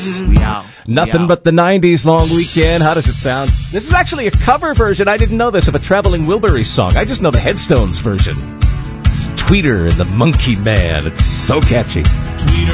Yeah. Nothing but the 90s long weekend. How does it sound? This is actually a cover version. I didn't know this of a Traveling Wilburys song. I just know the Headstones version. It's Tweeter and the Monkey Man. It's so catchy.